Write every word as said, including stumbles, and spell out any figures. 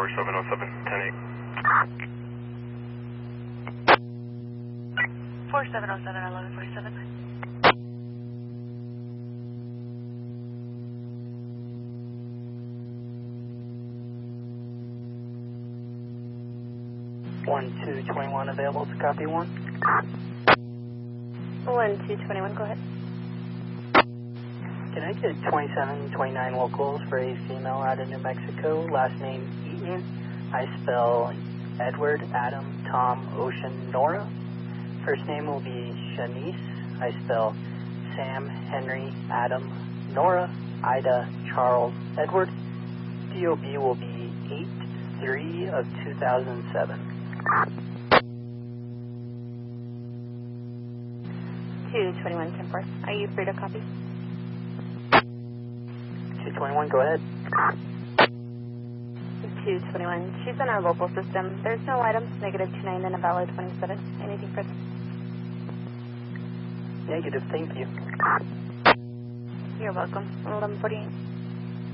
four seven oh seven, ten eight. four seven oh seven, eleven forty-seven. one two twenty-one available to copy one. one two twenty-one, go ahead. Can I get twenty-seven twenty-nine locals for a female out of New Mexico, last name Eaton? I spell Edward, Adam, Tom, Ocean, Nora. First name will be Shanice. I spell Sam, Henry, Adam, Nora, Ida, Charles, Edward. D O B will be eight three of two thousand seven. two twenty-one, ten four. Are you free to copy? two twenty-one, go ahead. two twenty-one, she's in our local system. There's no items, negative two nine and a valid twenty-seven. Anything further? Negative, thank you. You're welcome. eleven forty-eight.